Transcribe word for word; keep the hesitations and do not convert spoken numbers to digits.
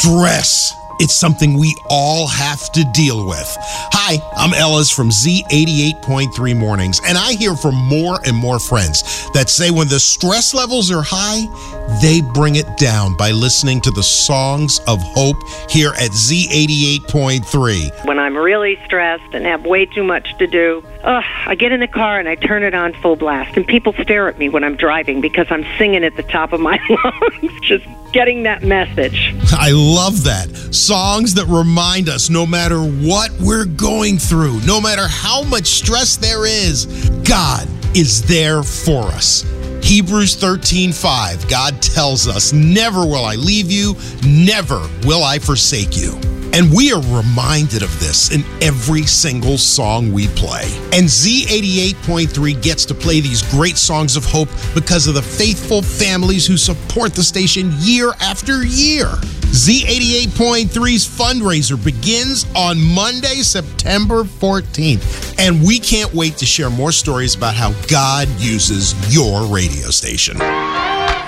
Stress. It's something we all have to deal with. Hi, I'm Ellis from Z eighty-eight point three Mornings, and I hear from more and more friends that say when the stress levels are high, they bring it down by listening to the songs of hope here at Z eighty-eight point three. When I'm really stressed and have way too much to do, ugh, I get in the car and I turn it on full blast, and people stare at me when I'm driving because I'm singing at the top of my lungs, just getting that message. I love that. Songs that remind us no matter what we're going through, no matter how much stress there is, God is there for us. Hebrews thirteen five, God tells us, never will I leave you, never will I forsake you. And we are reminded of this in every single song we play. And Z eighty-eight point three gets to play these great songs of hope because of the faithful families who support the station year after year. Z eighty-eight point three's fundraiser begins on Monday, September fourteenth. And we can't wait to share more stories about how God uses your radio station.